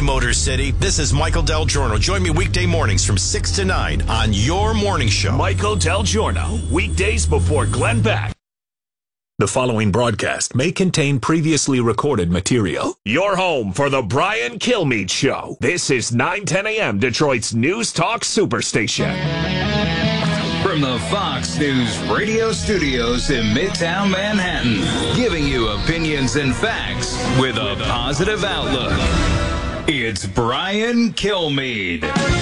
Motor City. This is Michael Del Giorno. Join me weekday mornings from 6 to 9 on your morning show. Michael Del Giorno, weekdays before Glenn Beck. The following broadcast may contain previously recorded material. Your home for the Brian Kilmeade Show. This is 910 a.m. Detroit's News Talk Superstation. From the Fox News radio studios in Midtown Manhattan, giving you opinions and facts with a positive outlook. It's Brian Kilmeade.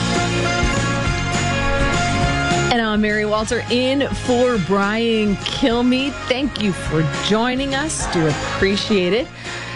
And I'm Mary Walter in for Brian Kilmeade. Thank you for joining us. Do appreciate it.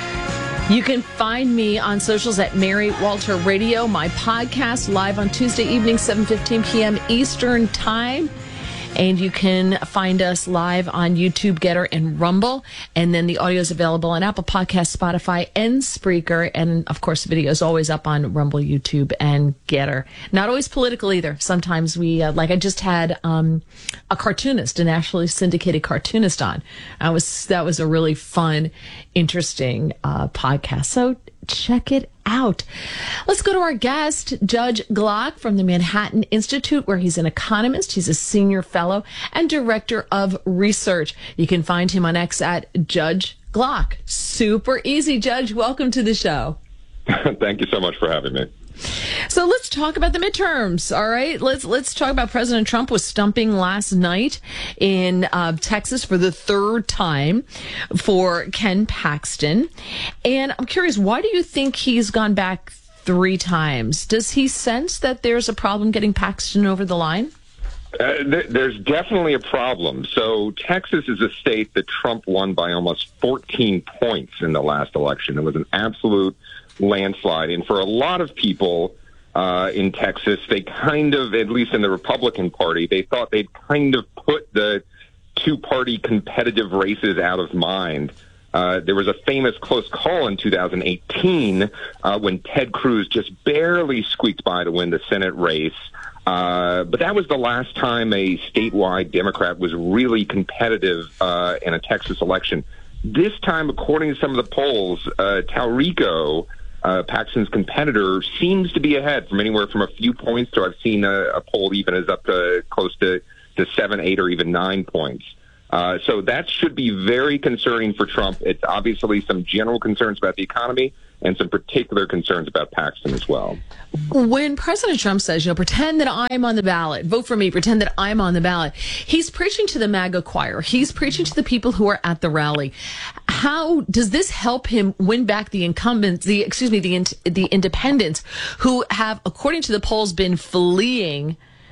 You can find me on socials at Mary Walter Radio. My podcast live on Tuesday evening, 7:15 p.m. Eastern Time. And you can find us live on YouTube, Getter, and Rumble. And then the audio is available on Apple Podcasts, Spotify, and Spreaker. And, of course, the video is always up on Rumble, YouTube, and Getter. Not always political either. Sometimes we, like I just had a cartoonist, a nationally syndicated cartoonist on. That was a really fun, interesting podcast. So check it out. Let's go to our guest, Judge Glock from the Manhattan Institute, where he's an economist. He's a senior fellow and director of research. You can find him on X at Judge Glock. Super easy, Judge. Welcome to the show. Thank you so much for having me. So let's talk about the midterms. All right, let's talk about President Trump was stumping last night in Texas for the third time for Ken Paxton, and I'm curious, why do you think he's gone back three times? Does he sense that there's a problem getting Paxton over the line? There's definitely a problem. So Texas is a state that Trump won by almost 14 points in the last election. It was an absolute landslide. And for a lot of people in Texas, they kind of, at least in the Republican Party, they thought they'd kind of put the two-party competitive races out of mind. There was a famous close call in 2018 when Ted Cruz just barely squeaked by to win the Senate race. But that was the last time a statewide Democrat was really competitive in a Texas election. This time, according to some of the polls, Talrico, Paxton's competitor, seems to be ahead from anywhere from a few points to I've seen a poll even as up to close to 7, 8, or even 9 points. So that should be very concerning for Trump. It's obviously some general concerns about the economy and some particular concerns about Paxton as well. When President Trump says, pretend that I'm on the ballot, vote for me, pretend that I'm on the ballot, he's preaching to the MAGA choir. He's preaching to the people who are at the rally. How does this help him win back the incumbents, the independents who have, according to the polls, been fleeing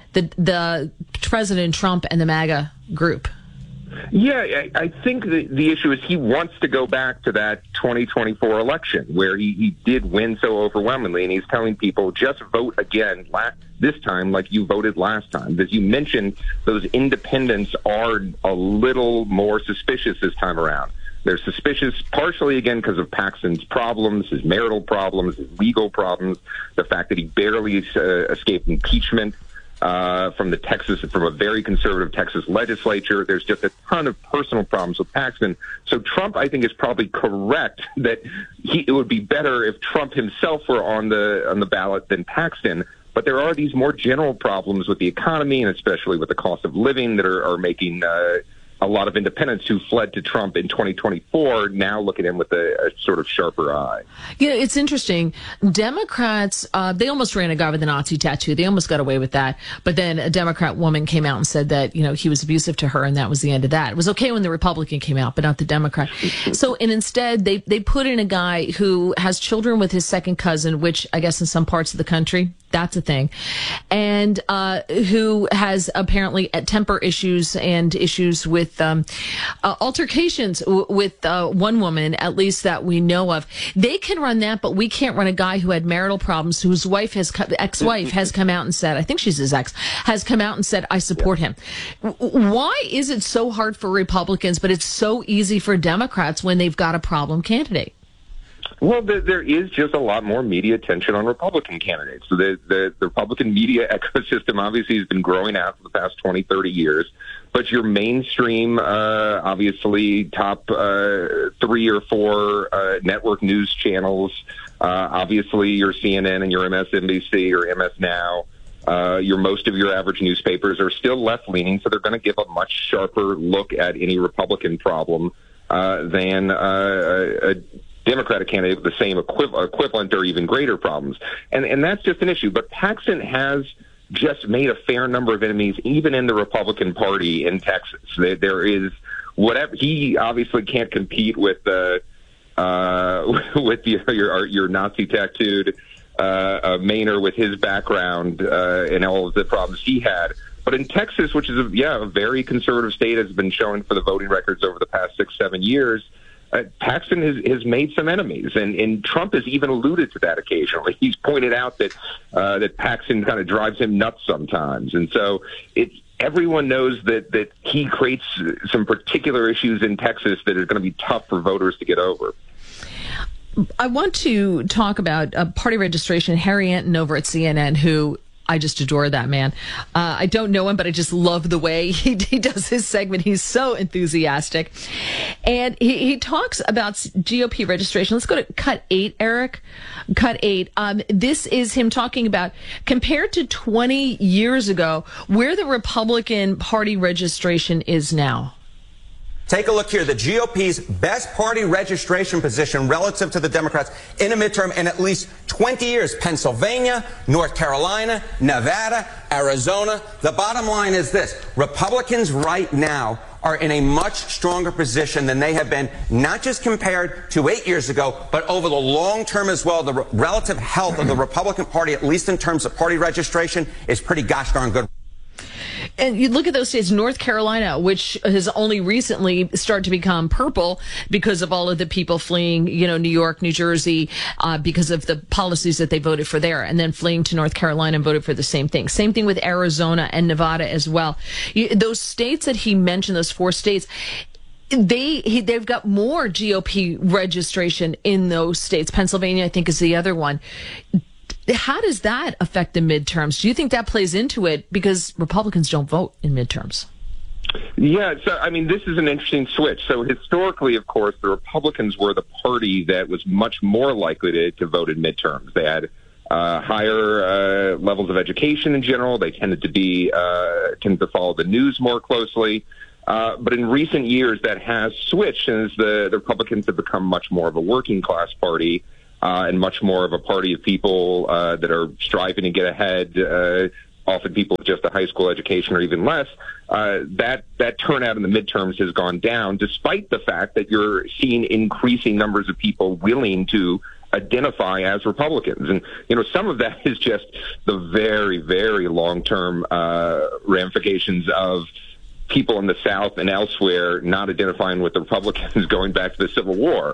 the President Trump and the MAGA group? Yeah, I think the issue is he wants to go back to that 2024 election where he did win so overwhelmingly, and he's telling people just vote again this time like you voted last time. As you mentioned, those independents are a little more suspicious this time around. They're suspicious partially, again, because of Paxton's problems, his marital problems, his legal problems, the fact that he barely escaped impeachment from a very conservative Texas legislature. There's just a ton of personal problems with Paxton. So Trump, I think, is probably correct that it would be better if Trump himself were on the ballot than Paxton. But there are these more general problems with the economy and especially with the cost of living that are making a lot of independents who fled to Trump in 2024 now look at him with a sort of sharper eye. It's interesting. Democrats, they almost ran a guy with a Nazi tattoo. They almost got away with that. But then a Democrat woman came out and said that, he was abusive to her, and that was the end of that. It was okay when the Republican came out, but not the Democrat. And instead, they put in a guy who has children with his second cousin, which I guess in some parts of the country, that's a thing, and who has apparently temper issues and issues with altercations with one woman, at least that we know of. They can run that, but we can't run a guy who had marital problems, whose ex-wife has come out and said, I think she's his ex, has come out and said, I support him. Why is it so hard for Republicans, but it's so easy for Democrats when they've got a problem candidate? Well, there is just a lot more media attention on Republican candidates. So the Republican media ecosystem obviously has been growing out for the past 20, 30 years. But your mainstream, obviously, top 3 or 4 network news channels, obviously your CNN and your MSNBC or MS Now, most of your average newspapers are still left-leaning, so they're going to give a much sharper look at any Republican problem than a Democratic candidate with the same equivalent or even greater problems. And that's just an issue. But Paxton has just made a fair number of enemies, even in the Republican Party in Texas. There is whatever. He obviously can't compete with your Nazi tattooed Maynard with his background and all of the problems he had. But in Texas, which is a very conservative state, has been showing for the voting records over the past 6-7 years, Paxton has made some enemies, and Trump has even alluded to that occasionally. He's pointed out that Paxton kind of drives him nuts sometimes, and so everyone knows that he creates some particular issues in Texas that are going to be tough for voters to get over. I want to talk about party registration. Harry Anton over at CNN, who I just adore that man. I don't know him, but I just love the way he does his segment. He's so enthusiastic. And he talks about GOP registration. Let's go to cut 8, Eric. Cut 8. This is him talking about, compared to 20 years ago, where the Republican Party registration is now. Take a look here. The GOP's best party registration position relative to the Democrats in a midterm in at least 20 years. Pennsylvania, North Carolina, Nevada, Arizona. The bottom line is this. Republicans right now are in a much stronger position than they have been, not just compared to 8 years ago, but over the long term as well. The relative health of the Republican Party, at least in terms of party registration, is pretty gosh darn good. And you look at those states, North Carolina, which has only recently started to become purple because of all of the people fleeing, New York, New Jersey, because of the policies that they voted for there, and then fleeing to North Carolina and voted for the same thing. Same thing with Arizona and Nevada as well. Those states that he mentioned, those 4 states, they've got more GOP registration in those states. Pennsylvania, I think, is the other one. How does that affect the midterms? Do you think that plays into it? Because Republicans don't vote in midterms. Yeah, so, this is an interesting switch. So historically, of course, the Republicans were the party that was much more likely to vote in midterms. They had higher levels of education in general. They tended to follow the news more closely. But in recent years, that has switched, as the Republicans have become much more of a working class party. And much more of a party of people that are striving to get ahead, often people with just a high school education or even less. That turnout in the midterms has gone down, despite the fact that you're seeing increasing numbers of people willing to identify as Republicans. And, some of that is just the very, very long-term ramifications of people in the South and elsewhere not identifying with the Republicans going back to the Civil War.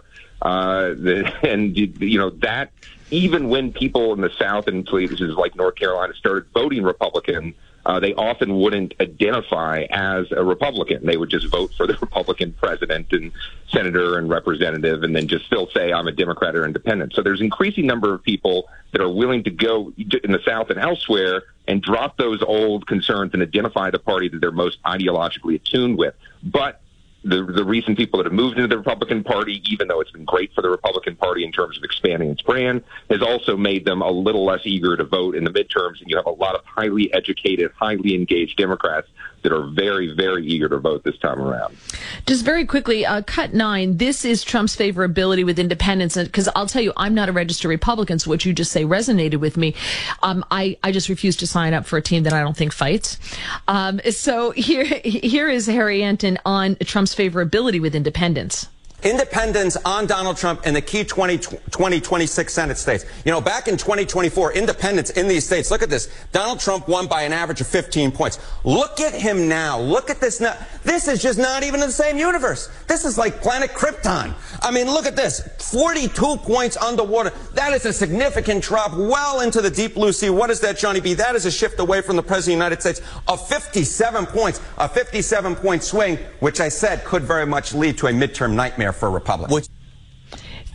That even when people in the South and places like North Carolina started voting Republican, they often wouldn't identify as a Republican. They would just vote for the Republican president and senator and representative, and then just still say, I'm a Democrat or independent. So there's an increasing number of people that are willing to go in the South and elsewhere and drop those old concerns and identify the party that they're most ideologically attuned with. But the recent people that have moved into the Republican Party, even though it's been great for the Republican Party in terms of expanding its brand, has also made them a little less eager to vote in the midterms. And you have a lot of highly educated, highly engaged Democrats that are very, very eager to vote this time around. Just very quickly, cut 9, this is Trump's favorability with independents. Because I'll tell you, I'm not a registered Republican, so what you just say resonated with me. I just refuse to sign up for a team that I don't think fights. So here is Harry Anton on Trump's favorability with independents. Independents on Donald Trump in the key 2026 Senate states. Back in 2024, independents in these states, look at this. Donald Trump won by an average of 15 points. Look at him now. Look at this now. This is just not even in the same universe. This is like planet Krypton. Look at this. 42 points underwater. That is a significant drop well into the deep blue sea. What is that, Johnny B? That is a shift away from the President of the United States of 57 points. A 57-point swing, which I said could very much lead to a midterm nightmare for Republicans.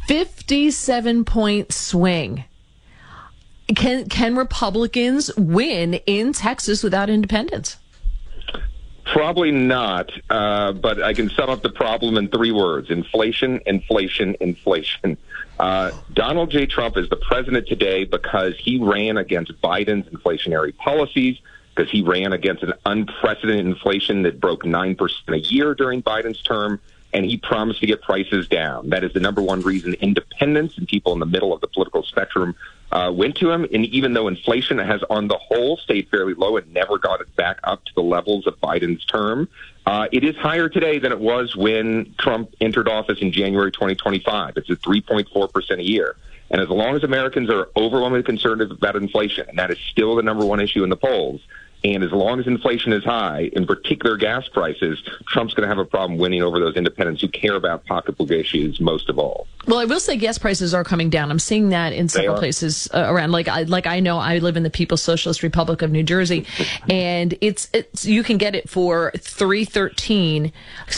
57-point swing. Can Republicans win in Texas without independence? Probably not, but I can sum up the problem in 3 words: inflation, inflation, inflation. Donald J. Trump is the president today because he ran against Biden's inflationary policies, because he ran against an unprecedented inflation that broke 9% a year during Biden's term, and he promised to get prices down. That is the number one reason independents and people in the middle of the political spectrum went to him. And even though inflation has, on the whole, stayed fairly low and never got it back up to the levels of Biden's term, it is higher today than it was when Trump entered office in January 2025. It's at 3.4% a year. And as long as Americans are overwhelmingly concerned about inflation, and that is still the number one issue in the polls, and as long as inflation is high, in particular gas prices, Trump's going to have a problem winning over those independents who care about pocketbook issues most of all. Well, I will say gas prices are coming down. I'm seeing that in several places around. Like I know I live in the People's Socialist Republic of New Jersey, and it's you can get it for $4.13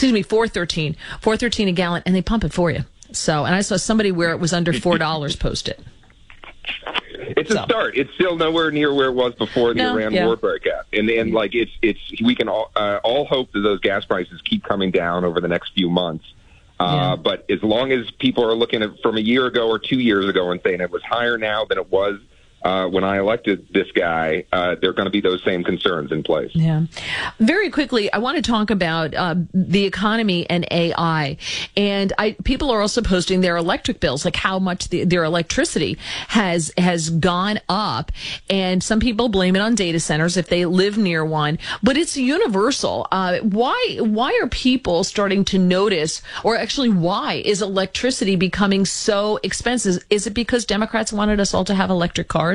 a gallon, and they pump it for you. So, and I saw somebody where it was under $4 post it. It's a start. It's still nowhere near where it was before the Iran war broke out. And like it's we can all hope that those gas prices keep coming down over the next few months. But as long as people are looking at from a year ago or 2 years ago and saying it was higher now than it was when I elected this guy, there are going to be those same concerns in place. Yeah. Very quickly, I want to talk about the economy and AI. And people are also posting their electric bills, like how much their electricity has gone up. And some people blame it on data centers if they live near one. But it's universal. Why are people starting to notice, or actually why is electricity becoming so expensive? Is it because Democrats wanted us all to have electric cars?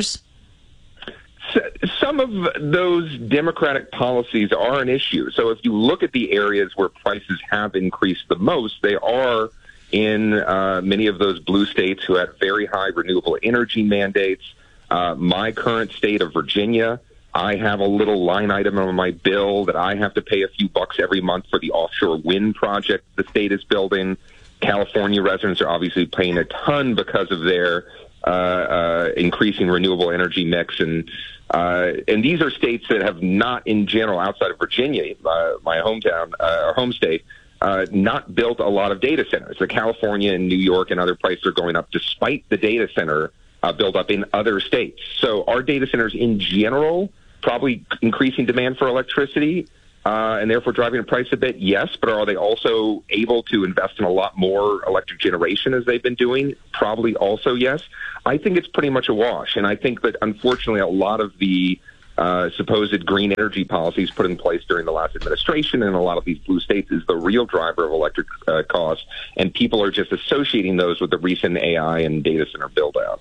Some of those Democratic policies are an issue. So if you look at the areas where prices have increased the most, they are in many of those blue states who had very high renewable energy mandates. My current state of Virginia, I have a little line item on my bill that I have to pay a few bucks every month for the offshore wind project the state is building. California residents are obviously paying a ton because of their increasing renewable energy mix, and these are states that have not, in general, outside of Virginia, my hometown or home state, not built a lot of data centers. So California and New York and other places are going up despite the data center build up in other states. So are data centers in general probably increasing demand for electricity? And therefore driving the price a bit, yes, but are they also able to invest in a lot more electric generation as they've been doing? Probably also yes. I think it's pretty much a wash, and I think that unfortunately a lot of the supposed green energy policies put in place during the last administration in a lot of these blue states is the real driver of electric costs, and people are just associating those with the recent AI and data center build-out.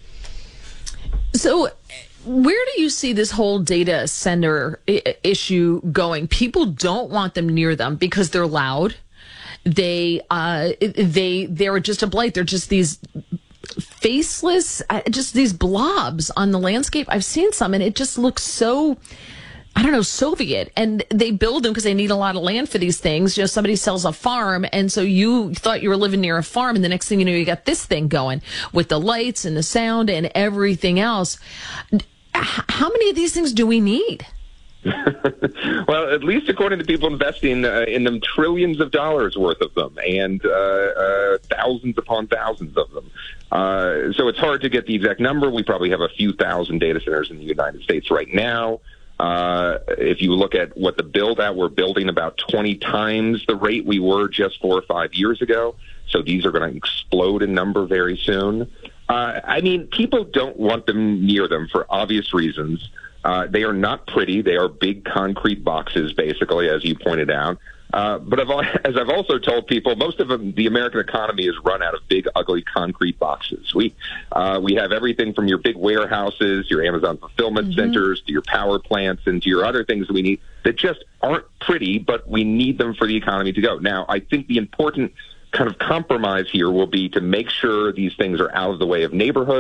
So where do you see this whole data center issue going? People don't want them near them because they're loud. They're just a blight. They're just these faceless, just these blobs on the landscape. I've seen some, and it just looks so, I don't know, Soviet. And they build them because they need a lot of land for these things. You know, somebody sells a farm, and so you thought you were living near a farm, and the next thing you know, you got this thing going with the lights and the sound and everything else. How many of these things do we need? Well, at least according to people investing in them, trillions of dollars worth of them, and thousands upon thousands of them. So it's hard to get the exact number. We probably have a few thousand data centers in the United States right now. If you look at what the build-out, we're building about 20 times the rate we were just 4 or 5 years ago. So these are going to explode in number very soon. I mean, people don't want them near them for obvious reasons. They are not pretty. They are big concrete boxes, basically, as you pointed out. But as I've also told people, most of them, the American economy is run out of big, ugly concrete boxes. We have everything from your big warehouses, your Amazon fulfillment centers, to your power plants, and to your other things that we need that just aren't pretty, but we need them for the economy to go. Now, I think the important kind of compromise here will be to make sure these things are out of the way of neighborhoods,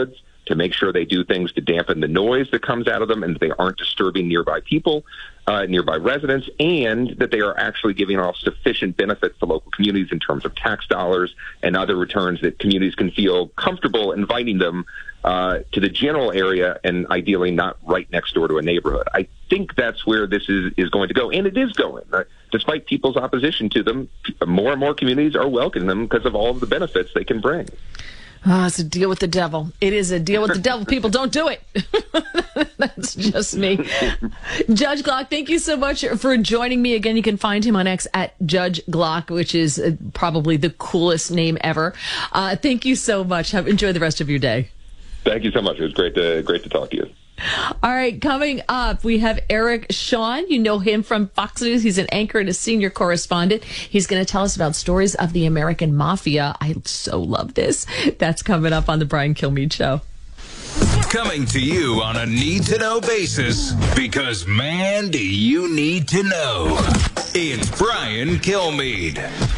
to make sure they do things to dampen the noise that comes out of them and that they aren't disturbing nearby people, nearby residents, and that they are actually giving off sufficient benefits to local communities in terms of tax dollars and other returns that communities can feel comfortable inviting them to the general area and ideally not right next door to a neighborhood. I think that's where this is going to go, and it is going. Despite people's opposition to them, more and more communities are welcoming them because of all of the benefits they can bring. It's a deal with the devil. It is a deal with the devil. People, don't do it. That's just me. Judge Glock, thank you so much for joining me again. You can find him on X at Judge Glock, which is probably the coolest name ever. Thank you so much. Enjoy the rest of your day. Thank you so much. It was great to talk to you. All right, coming up, we have Eric Shawn. You know him from Fox News. He's an anchor and a senior correspondent. He's going to tell us about stories of the American Mafia. I so love this. That's coming up on the Brian Kilmeade Show. Coming to you on a need-to-know basis, because, man, do you need to know. It's Brian Kilmeade.